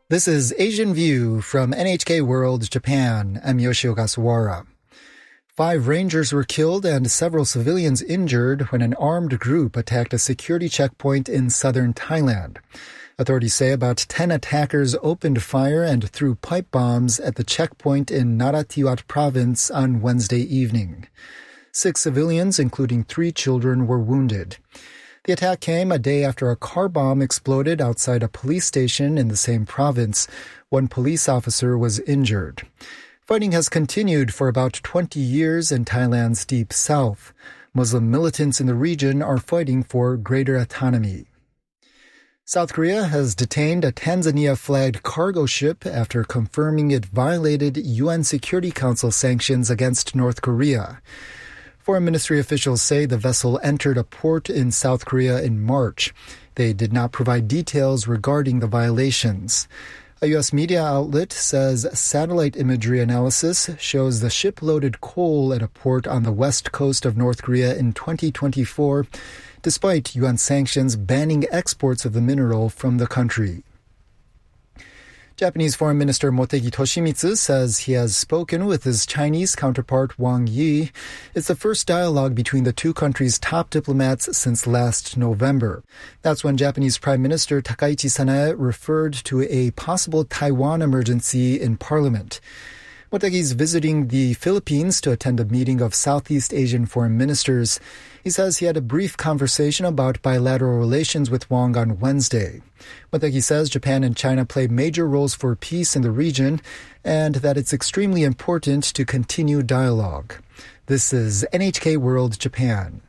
This is Asian View from NHK World Japan. I'm Yoshio Kasuwara. 5 rangers were killed and several civilians injured when an armed group attacked a security checkpoint in southern Thailand. Authorities say about 10 attackers opened fire and threw pipe bombs at the checkpoint in Narathiwat province on Wednesday evening. 6 civilians, including 3 children, were wounded. The attack came a day after a car bomb exploded outside a police station in the same province. 1 police officer was injured. Fighting has continued for about 20 years in Thailand's deep south. Muslim militants in the region are fighting for greater autonomy. South Korea has detained a Tanzania-flagged cargo ship after confirming it violated UN Security Council sanctions against North Korea. Foreign ministry officials say the vessel entered a port in South Korea in March. They did not provide details regarding the violations. A U.S. media outlet says satellite imagery analysis shows the ship loaded coal at a port on the west coast of North Korea in 2024, despite UN sanctions banning exports of the mineral from the country. Japanese Foreign Minister Motegi Toshimitsu says he has spoken with his Chinese counterpart Wang Yi. It's the first dialogue between the two countries' top diplomats since last November. That's when Japanese Prime Minister Takaichi Sanae referred to a possible Taiwan emergency in Parliament. Motegi is visiting the Philippines to attend a meeting of Southeast Asian foreign ministers. He says he had a brief conversation about bilateral relations with Wang on Wednesday. Motegi says Japan and China play major roles for peace in the region and that it's extremely important to continue dialogue. This is NHK World Japan.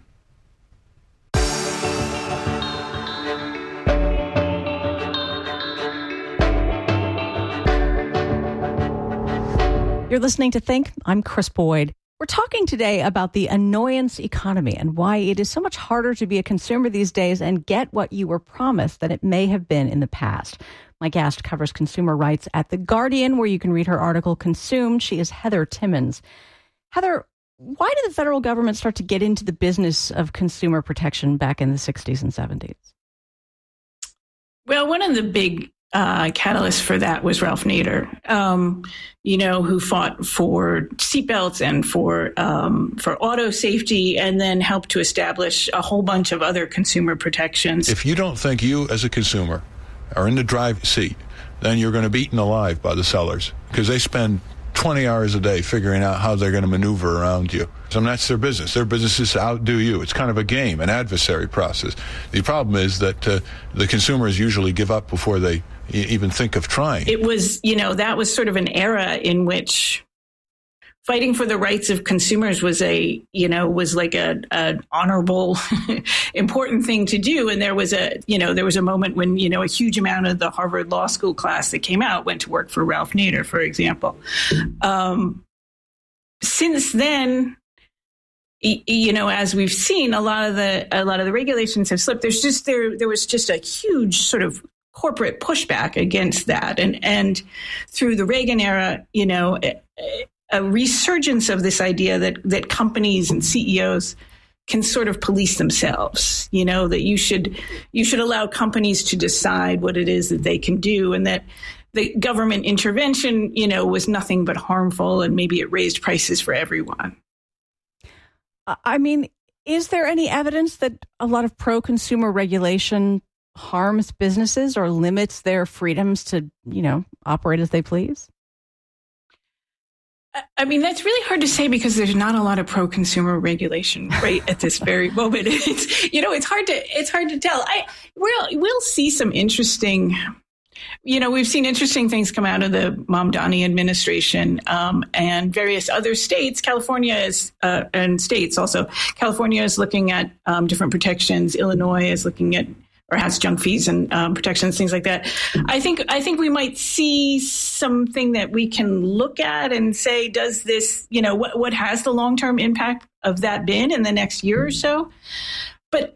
You're listening to Think. I'm Chris Boyd. We're talking today about the annoyance economy and why it is so much harder to be a consumer these days and get what you were promised than it may have been in the past. My guest covers consumer rights at The Guardian, where you can read her article, Consumed. She is Heather Timmons. Heather, why did the federal government start to get into the business of consumer protection back in the 60s and 70s? Well, one of the big catalyst for that was Ralph Nader, who fought for seatbelts and for auto safety, and then helped to establish a whole bunch of other consumer protections. If you don't think you as a consumer are in the driver's seat, then you're going to be eaten alive by the sellers, because they spend 20 hours a day figuring out how they're going to maneuver around you. And that's their business. Their business is to outdo you. It's kind of a game, an adversary process. The problem is that the consumers usually give up before they even think of trying. It was, that was sort of an era in which fighting for the rights of consumers was like an honorable, important thing to do. And there was a moment when, a huge amount of the Harvard Law School class that came out went to work for Ralph Nader, for example. Since then, as we've seen, a lot of the regulations have slipped. There was just a huge sort of corporate pushback against that, and through the Reagan era, a resurgence of this idea that companies and CEOs can sort of police themselves. That you should allow companies to decide what it is that they can do, and that the government intervention, was nothing but harmful, and maybe it raised prices for everyone. I mean, is there any evidence that a lot of pro-consumer regulation harms businesses or limits their freedoms to, operate as they please? I mean, that's really hard to say because there's not a lot of pro-consumer regulation right at this very moment. It's hard to tell. We'll see some interesting. We've seen interesting things come out of the Mamdani administration and various other states. California is, and states also. California is looking at different protections. Illinois is looking at, or has junk fees and protections, things like that. I think we might see something that we can look at and say, does this, what has the long-term impact of that been in the next year or so? But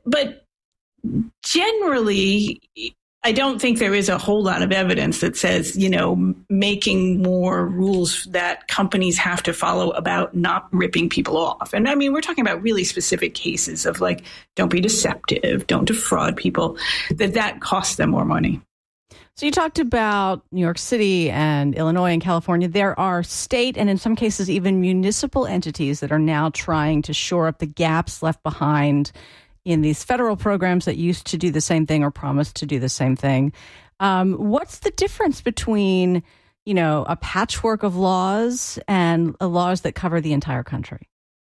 generally, I don't think there is a whole lot of evidence that says, making more rules that companies have to follow about not ripping people off. And I mean, we're talking about really specific cases of don't be deceptive, don't defraud people, that costs them more money. So you talked about New York City and Illinois and California. There are state and in some cases even municipal entities that are now trying to shore up the gaps left behind in these federal programs that used to do the same thing or promised to do the same thing. What's the difference between, a patchwork of laws and laws that cover the entire country?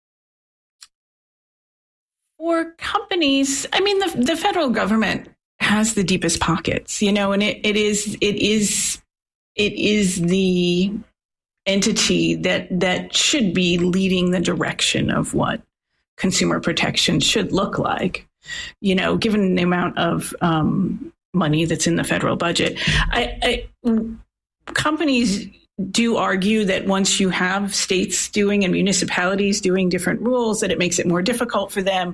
For companies, the federal government has the deepest pockets, and it is the entity that should be leading the direction of what consumer protection should look like, given the amount of money that's in the federal budget. Companies do argue that once you have states doing and municipalities doing different rules, that it makes it more difficult for them.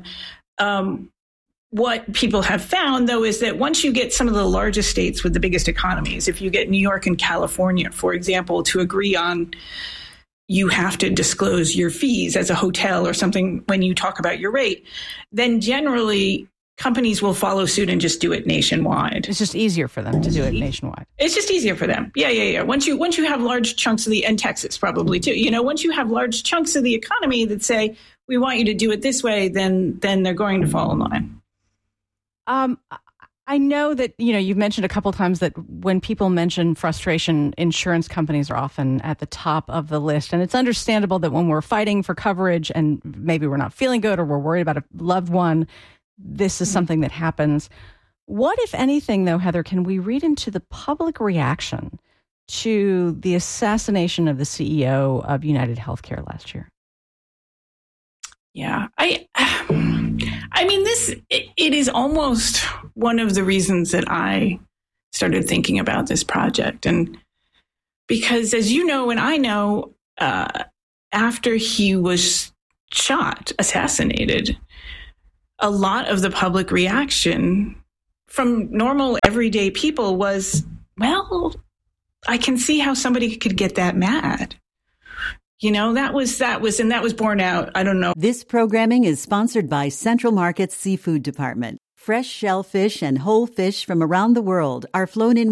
What people have found, though, is that once you get some of the largest states with the biggest economies, if you get New York and California, for example, to agree on you have to disclose your fees as a hotel or something when you talk about your rate, then generally companies will follow suit and just do it nationwide. It's just easier for them to do it nationwide. It's just easier for them. Yeah. Once you have large chunks of and Texas probably too, once you have large chunks of the economy that say, we want you to do it this way, then they're going to fall in line. I know that, you've mentioned a couple of times that when people mention frustration, insurance companies are often at the top of the list. And it's understandable that when we're fighting for coverage and maybe we're not feeling good or we're worried about a loved one, this is something that happens. What, if anything, though, Heather, can we read into the public reaction to the assassination of the CEO of United Healthcare last year? Yeah, it is almost one of the reasons that I started thinking about this project. And because, as you know, and I know, after he was assassinated, a lot of the public reaction from normal, everyday people was, well, I can see how somebody could get that mad. That was borne out. I don't know. This programming is sponsored by Central Market's Seafood Department. Fresh shellfish and whole fish from around the world are flown in